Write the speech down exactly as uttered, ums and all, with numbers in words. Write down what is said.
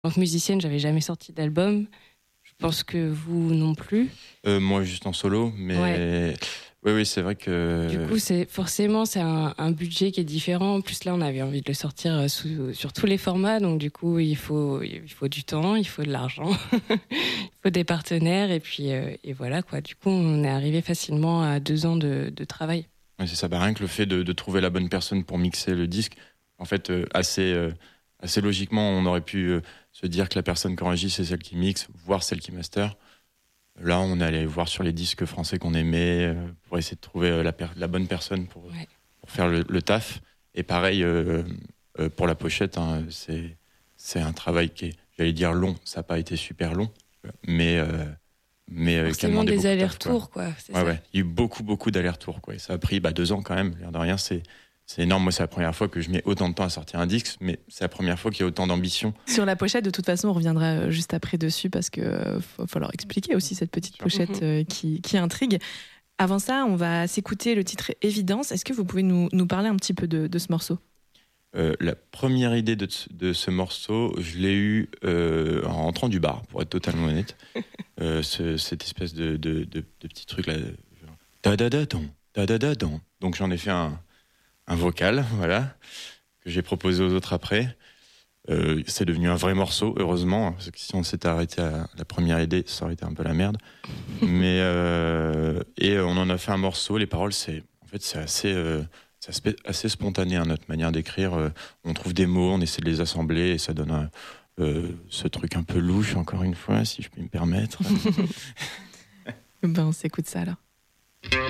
En tant que musicienne, j'avais jamais sorti d'album. Je pense que vous non plus. Euh, moi, juste en solo, mais ouais. oui, oui, c'est vrai que. Du coup, c'est forcément c'est un, un budget qui est différent. En plus, là, on avait envie de le sortir sous, sur tous les formats, donc du coup, il faut il faut du temps, il faut de l'argent, il faut des partenaires, et puis euh, et voilà quoi. Du coup, on est arrivé facilement à deux ans de, de travail. Ouais, c'est ça. Bah, rien que le fait de, de trouver la bonne personne pour mixer le disque, en fait, euh, assez euh, assez logiquement, on aurait pu euh, se dire que la personne qui enregistre, c'est celle qui mixe, voire celle qui master. Là, on est allé voir sur les disques français qu'on aimait euh, pour essayer de trouver euh, la, per- la bonne personne pour, ouais. pour faire le, le taf. Et pareil, euh, euh, pour la pochette, hein, c'est, c'est un travail qui est, j'allais dire long, ça n'a pas été super long, mais, euh, mais euh, qui a demandé des beaucoup allers-retours, de taf, quoi. quoi. C'est ouais, ça. ouais. Il y a eu beaucoup, beaucoup d'allers-retours, quoi. Et ça a pris bah, deux ans quand même, l'air de rien, c'est... C'est énorme, moi c'est la première fois que je mets autant de temps à sortir un disque, mais c'est la première fois qu'il y a autant d'ambition. Sur la pochette, de toute façon, on reviendra juste après dessus parce qu'il euh, faut, faut leur expliquer aussi cette petite pochette euh, qui, qui intrigue. Avant ça, on va s'écouter le titre Évidence. Est-ce que vous pouvez nous, nous parler un petit peu de, de ce morceau ? euh, La première idée de, de ce morceau, je l'ai eue euh, en rentrant du bar, pour être totalement honnête. euh, ce, cette espèce de, de, de, de petit truc là. Da da da don, da da da don. Donc j'en ai fait un. un vocal, voilà, que j'ai proposé aux autres après. Euh, c'est devenu un vrai morceau, heureusement, parce que si on s'était arrêté à la première idée, ça aurait été un peu la merde. Mais euh, et on en a fait un morceau. Les paroles, c'est en fait c'est assez, euh, c'est assez spontané, hein, notre manière d'écrire. Euh, on trouve des mots, on essaie de les assembler, et ça donne un, euh, ce truc un peu louche, encore une fois, si je puis me permettre. Ben, on s'écoute ça alors.